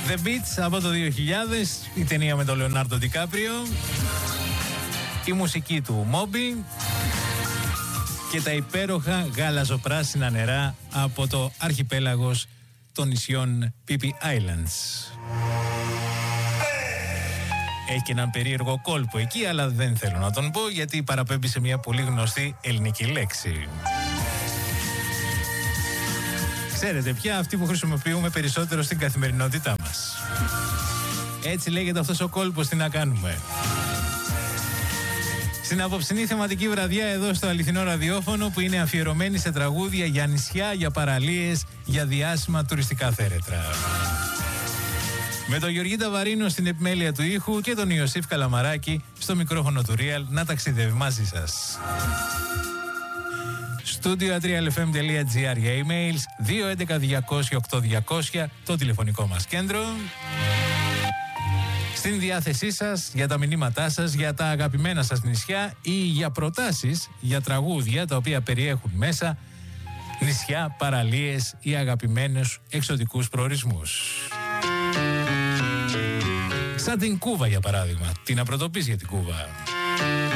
The Beach από το 2000, η ταινία με τον Λεωνάρντο Ντικάπριο, η μουσική του Moby και τα υπέροχα γαλαζοπράσινα νερά από το αρχιπέλαγος των νησιών Phi Islands. Έχει και έναν περίεργο κόλπο εκεί, αλλά δεν θέλω να τον πω γιατί παραπέμπει σε μια πολύ γνωστή ελληνική λέξη. Ξέρετε πια, αυτή που χρησιμοποιούμε περισσότερο στην καθημερινότητά μας. Έτσι λέγεται αυτός ο κόλπος, τι να κάνουμε. Στην απόψινή θεματική βραδιά εδώ στο Αληθινό Ραδιόφωνο, που είναι αφιερωμένη σε τραγούδια για νησιά, για παραλίες, για διάσημα τουριστικά θέρετρα. Με τον Γεωργή Ταβαρίνο στην επιμέλεια του ήχου και τον Ιωσήφ Καλαμαράκη στο μικρόφωνο του Real να ταξιδεύει μαζί σας. Studio@realfm.gr για emails, 211-200-8200 το τηλεφωνικό μας κέντρο. Στην διάθεσή σας για τα μηνύματά σας, για τα αγαπημένα σας νησιά ή για προτάσεις για τραγούδια τα οποία περιέχουν μέσα νησιά, παραλίες ή αγαπημένους εξωτικούς προορισμούς. Σαν την Κούβα για παράδειγμα. Τι να πρωτοπείς για την Κούβα?